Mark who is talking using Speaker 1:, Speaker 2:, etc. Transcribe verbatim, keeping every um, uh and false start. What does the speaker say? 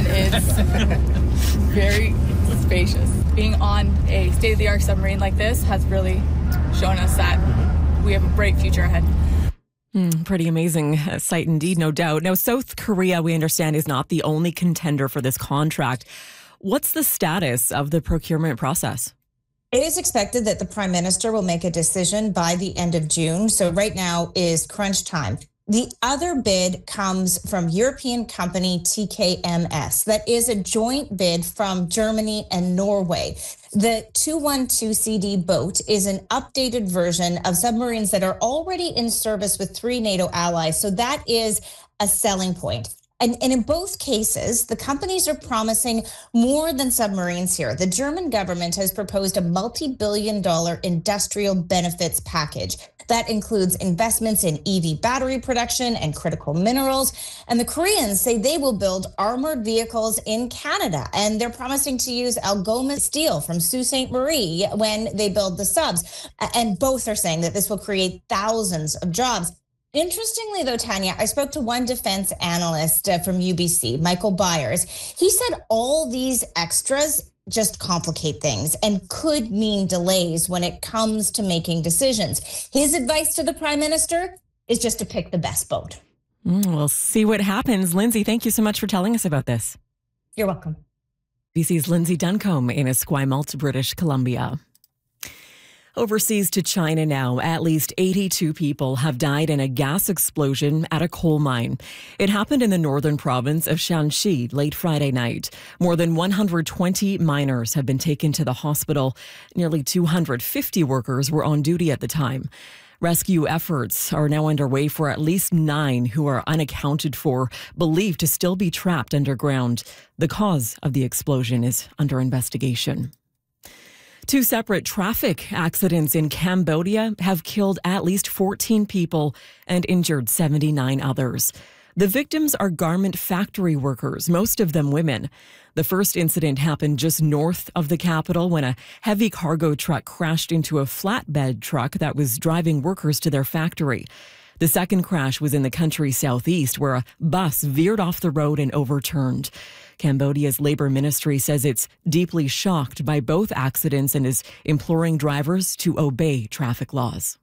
Speaker 1: and it's very spacious. Being on a state-of-the-art submarine like this has really shown us that we have a bright future ahead.
Speaker 2: Mm, pretty amazing sight indeed, no doubt. Now, South Korea, we understand, is not the only contender for this contract. What's the status of the procurement process?
Speaker 3: It is expected that the Prime Minister will make a decision by the end of June. So right now is crunch time. The other bid comes from European company T K M S. That is a joint bid from Germany and Norway. The two twelve C D boat is an updated version of submarines that are already in service with three NATO allies. So that is a selling point. And, and in both cases, the companies are promising more than submarines here. The German government has proposed a multi-billion dollar industrial benefits package. That includes investments in E V battery production and critical minerals. And the Koreans say they will build armored vehicles in Canada. And they're promising to use Algoma steel from Sault Ste. Marie when they build the subs. And both are saying that this will create thousands of jobs. Interestingly, though, Tanya, I spoke to one defense analyst uh, from U B C, Michael Byers. He said all these extras just complicate things and could mean delays when it comes to making decisions. His advice to the Prime Minister is just to pick the best boat.
Speaker 2: Mm, we'll see what happens. Lindsay, thank you so much for telling us about this.
Speaker 3: You're welcome.
Speaker 2: B C's Lindsay Duncombe in Esquimalt, British Columbia. Overseas to China now, at least eighty-two people have died in a gas explosion at a coal mine. It happened in the northern province of Shanxi late Friday night. More than one hundred twenty miners have been taken to the hospital. Nearly two hundred fifty workers were on duty at the time. Rescue efforts are now underway for at least nine who are unaccounted for, believed to still be trapped underground. The cause of the explosion is under investigation. Two separate traffic accidents in Cambodia have killed at least fourteen people and injured seventy-nine others. The victims are garment factory workers, most of them women. The first incident happened just north of the capital when a heavy cargo truck crashed into a flatbed truck that was driving workers to their factory. The second crash was in the country's southeast, where a bus veered off the road and overturned. Cambodia's Labour Ministry says it's deeply shocked by both accidents and is imploring drivers to obey traffic laws.